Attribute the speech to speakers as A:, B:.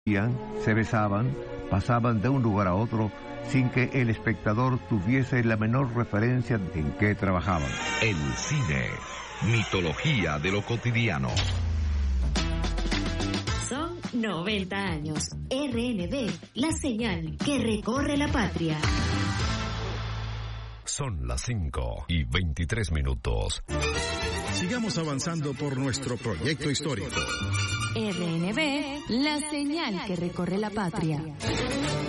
A: se besaban, pasaban de un lugar a otro sin que el espectador tuviese la menor referencia en qué trabajaban.
B: El cine, mitología de lo cotidiano.
C: Son 90 años. RNB, la señal que recorre la patria.
B: Son las 5:23.
D: Sigamos avanzando por nuestro proyecto histórico.
C: RNB, la señal que recorre la patria.